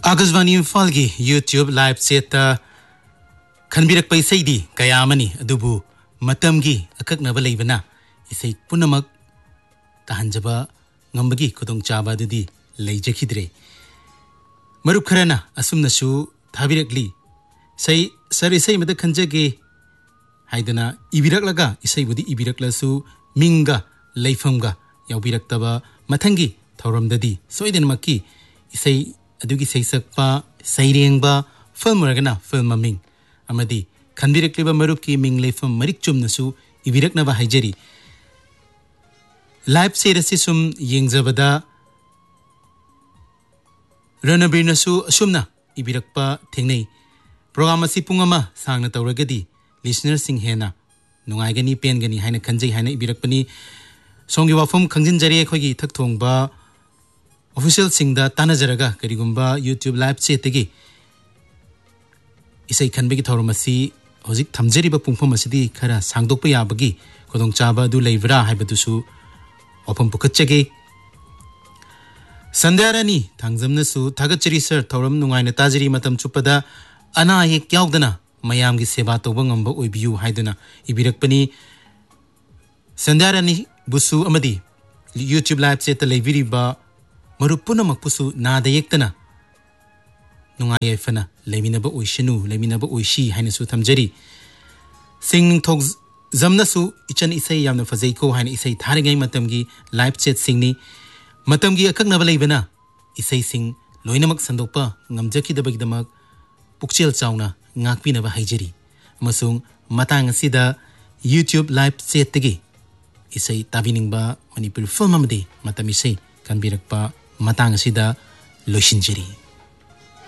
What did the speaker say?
आकाशवाणी इम्फाल की YouTube live set खनबिरक पैसैदी कयामनी अदुबु मतमगी अकक्नब लेबना इसै पुनमक ताहंजबा ngambagi khudong chaba dudi leijakhidre marup kharana asumnasu thabirakli sai sar isai mada khanjage haidana ibiraklaga isai budi ibiraklasu minga leifamga yaubiraktaba mathangi thauramdadi soidenmakki isai adugi seisakpa sairengba filmragana filmaming amadi khanbirakliba marupki ming leifam marik chumnasu ibiraknaba haijari live से रसी सुम येंगजबदा रणबीरनसु असुमना इबिरक्पा थेंगनै programme असि पुंगमा सांगना तौरगदी listener Singh हेना नुंगाइगनी पेनगनी हाइना खंजै हाइना इबिरक्पनी सोंगी वाफम खंजिनजरे खोगी थकथोंगबा official सिंगदा तानाजरगा करिगुंबा YouTube live से तेगी इसै खनबेगी थौरमसी होजिक थमजरिबा पुंफम असि खरा सांगदोकपा याबगी खोदोंचाबा दु लेबरा हाइबदुसु open पुखच्चगे Sandhyarani थांगजमनसु थागचरी sir थौरम नुंगाइना ताजरी मतम चुपदा अना हे क्याउदना मयामगी सेवा तौबा ngamba ओइबियु हाइदुना इबिरकपनी संध्यारानी बुसु अमदी यूट्यूब लाइव से तलेबिरिबा मरुपुना मकपुसु नादा येक्तना नुंगाइफना लेमिनबा ओइशनु लेमिनबा ओइशी हाइनसु थमजरी सिंग थोग जमनसु इचन इसै यामना फजैको हाइन इसै थारिङै मतमगी लाइव चैट सिंगनी मतमगी अकक्नबा लेबना इसै सिंग लोइनमक संदोकपा ngamjakidabagidamak पुक्चेल Chowna ngakpinaba haijari amasung matang asida YouTube live chat tagi isai tabiningba manipur film amadi matam isai kanbirakpa matang asida loishinjari